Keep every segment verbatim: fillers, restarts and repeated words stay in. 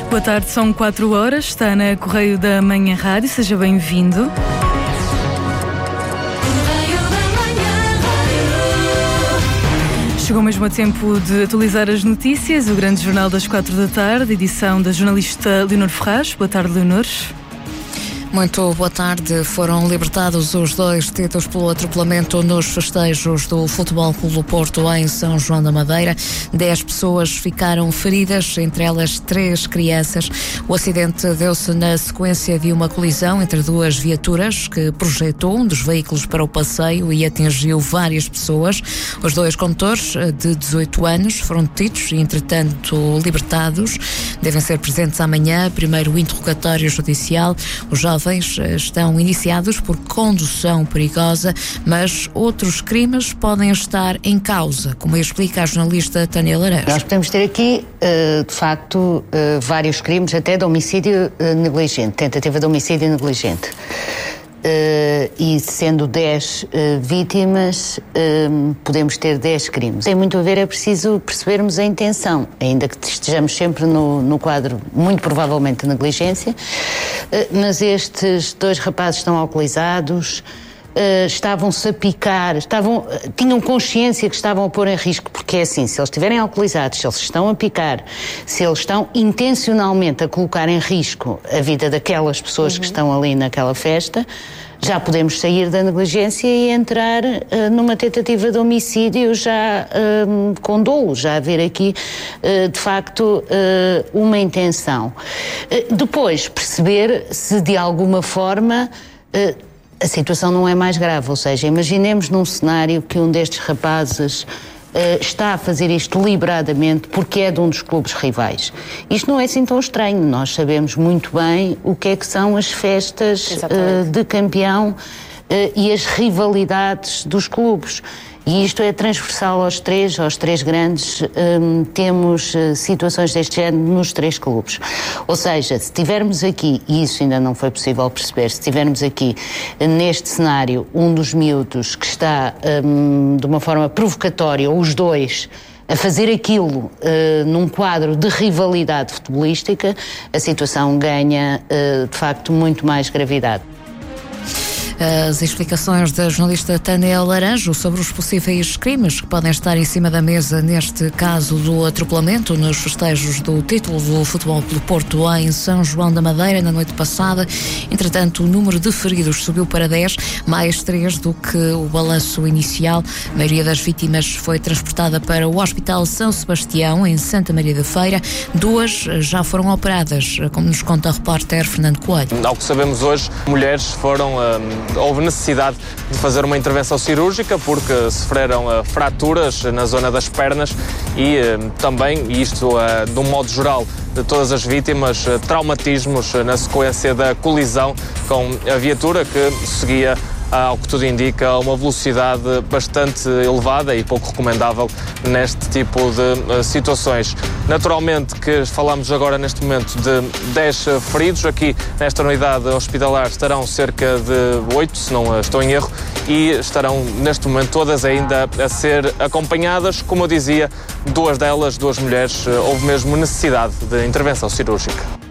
Boa tarde, são quatro horas, está na Correio da Manhã Rádio, seja bem-vindo. Chegou mesmo a tempo de atualizar as notícias, o grande jornal das quatro da tarde, edição da jornalista Leonor Ferraz. Boa tarde, Leonor. Muito boa tarde. Foram libertados os dois detidos pelo atropelamento nos festejos do Futebol Clube do Porto em São João da Madeira. Dez pessoas ficaram feridas, entre elas três crianças. O acidente deu-se na sequência de uma colisão entre duas viaturas que projetou um dos veículos para o passeio e atingiu várias pessoas. Os dois condutores de dezoito anos foram detidos e, entretanto, libertados. Devem ser presentes amanhã, primeiro interrogatório judicial. Os jovens estão iniciados por condução perigosa, mas outros crimes podem estar em causa, como explica a jornalista Tânia Laranjo. Nós podemos ter aqui, de facto, vários crimes, até de homicídio negligente, tentativa de homicídio negligente. Uh, e sendo dez uh, vítimas, uh, podemos ter dez crimes. Tem muito a ver, é preciso percebermos a intenção, ainda que estejamos sempre no, no quadro, muito provavelmente, de negligência, uh, mas estes dois rapazes estão alcoolizados, uh, estavam-se a picar, estavam, uh, tinham consciência que estavam a pôr em risco, porque é assim, se eles estiverem alcoolizados, se eles estão a picar, se eles estão intencionalmente a colocar em risco a vida daquelas pessoas uhum. que estão ali naquela festa, já podemos sair da negligência e entrar uh, numa tentativa de homicídio já uh, com dolo, já haver aqui uh, de facto uh, uma intenção. Uh, depois perceber se de alguma forma uh, a situação não é mais grave, ou seja, imaginemos num cenário que um destes rapazes Uh, está a fazer isto deliberadamente porque é de um dos clubes rivais. Isto não é assim tão estranho, nós sabemos muito bem o que é que são as festas uh, de campeão uh, e as rivalidades dos clubes. E isto é transversal aos três, aos três grandes, um, temos uh, situações deste género nos três clubes. Ou seja, se tivermos aqui, e isso ainda não foi possível perceber, se tivermos aqui uh, neste cenário um dos miúdos que está um, de uma forma provocatória, os dois, a fazer aquilo uh, num quadro de rivalidade futebolística, a situação ganha uh, de facto muito mais gravidade. As explicações da jornalista Tânia Laranjo sobre os possíveis crimes que podem estar em cima da mesa neste caso do atropelamento nos festejos do título do Futebol Clube do Porto em São João da Madeira na noite passada. Entretanto, o número de feridos subiu para dez, mais três do que o balanço inicial. A maioria das vítimas foi transportada para o Hospital São Sebastião, em Santa Maria da Feira. Duas já foram operadas, como nos conta o repórter Fernando Coelho. Ao que sabemos hoje, mulheres foram... Hum... houve necessidade de fazer uma intervenção cirúrgica porque sofreram uh, fraturas na zona das pernas e uh, também, isto uh, de um modo geral, de todas as vítimas, uh, traumatismos uh, na sequência da colisão com a viatura que seguia, ao que tudo indica, uma velocidade bastante elevada e pouco recomendável neste tipo de uh, situações. Naturalmente que falamos agora neste momento de dez feridos. Aqui nesta unidade hospitalar estarão cerca de oito, se não estou em erro, e estarão neste momento todas ainda a ser acompanhadas. Como eu dizia, duas delas, duas mulheres, uh, houve mesmo necessidade de intervenção cirúrgica.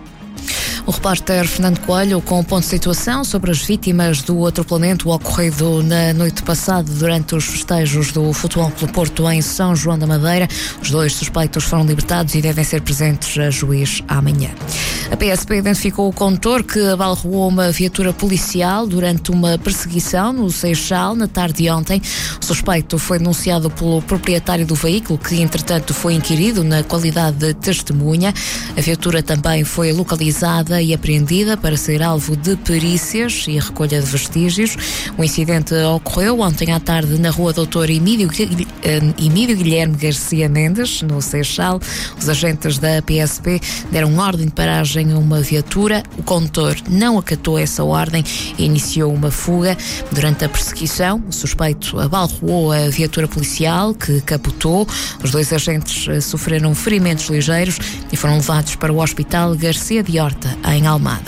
O repórter Fernando Coelho com o ponto de situação sobre as vítimas do atropelamento ocorrido na noite passada durante os festejos do Futebol Clube do Porto em São João da Madeira. Os dois suspeitos foram libertados e devem ser presentes a juiz amanhã. A P S P identificou o condutor que abalroou uma viatura policial durante uma perseguição no Seixal na tarde de ontem. O suspeito foi denunciado pelo proprietário do veículo, que entretanto foi inquirido na qualidade de testemunha. A viatura também foi localizada e apreendida para ser alvo de perícias e recolha de vestígios. O incidente ocorreu ontem à tarde na rua doutor Emílio, Emílio Guilherme Garcia Mendes, no Seixal. Os agentes da P S P deram ordem de paragem a uma viatura. O condutor não acatou essa ordem e iniciou uma fuga. Durante a perseguição, o suspeito abalroou a viatura policial, que capotou. Os dois agentes sofreram ferimentos ligeiros e foram levados para o Hospital Garcia de Horta, em Almada.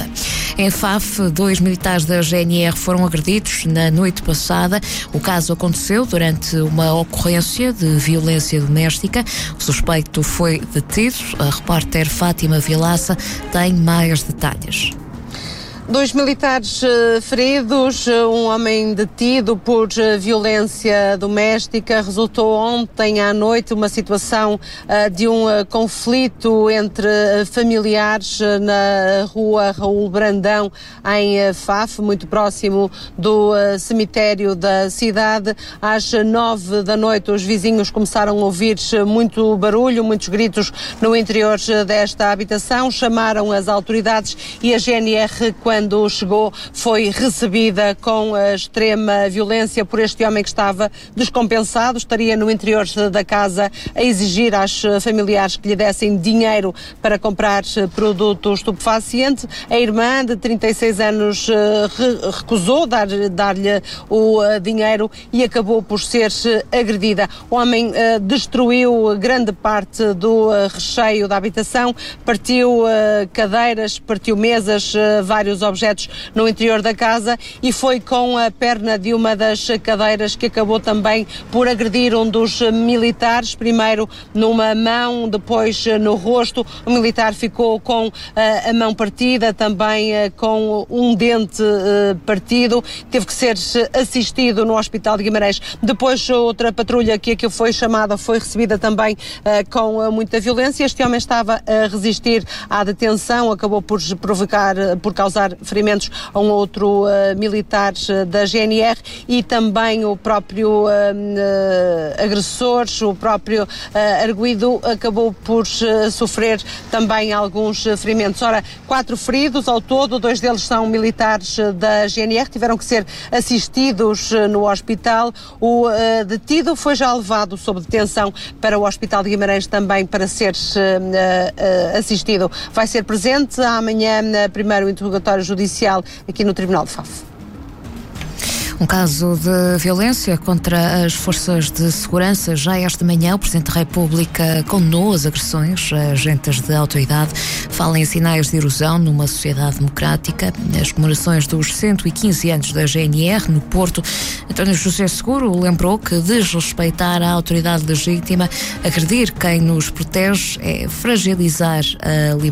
Em Faf, dois militares da G N R foram agredidos na noite passada. O caso aconteceu durante uma ocorrência de violência doméstica. O suspeito foi detido. A repórter Fátima Vilaça tem mais detalhes. Dois militares uh, feridos, um homem detido por uh, violência doméstica. Resultou ontem à noite uma situação uh, de um uh, conflito entre uh, familiares uh, na rua Raul Brandão, em uh, Faf, muito próximo do uh, cemitério da cidade. Às nove da noite os vizinhos começaram a ouvir muito barulho, muitos gritos no interior uh, desta habitação. Chamaram as autoridades e a G N R, quando Quando chegou, foi recebida com a extrema violência por este homem que estava descompensado, estaria no interior da casa a exigir às familiares que lhe dessem dinheiro para comprar produto estupefaciente. A irmã, de trinta e seis anos, recusou dar, dar-lhe o dinheiro e acabou por ser agredida. O homem destruiu grande parte do recheio da habitação, partiu cadeiras, partiu mesas, vários objetos no interior da casa, e foi com a perna de uma das cadeiras que acabou também por agredir um dos militares, primeiro numa mão, depois no rosto. O militar ficou com uh, a mão partida, também uh, com um dente uh, partido, teve que ser assistido no Hospital de Guimarães. Depois outra patrulha que aqui foi chamada foi recebida também uh, com uh, muita violência. Este homem estava a resistir à detenção, acabou por provocar, por causar ferimentos a um outro uh, militar uh, da G N R, e também o próprio uh, uh, agressor, o próprio uh, arguido, acabou por uh, sofrer também alguns uh, ferimentos. Ora, quatro feridos ao todo, dois deles são militares uh, da G N R, tiveram que ser assistidos uh, no hospital. O uh, detido foi já levado sob detenção para o Hospital de Guimarães também para ser uh, uh, assistido. Vai ser presente amanhã no primeiro interrogatório judicial aqui no Tribunal de Faf. Um caso de violência contra as forças de segurança. Já esta manhã o Presidente da República condenou as agressões a agentes de autoridade. Fala em sinais de erosão numa sociedade democrática. As comemorações dos cento e quinze anos da G N R no Porto, António José Seguro lembrou que desrespeitar a autoridade legítima, agredir quem nos protege, é fragilizar a liberdade.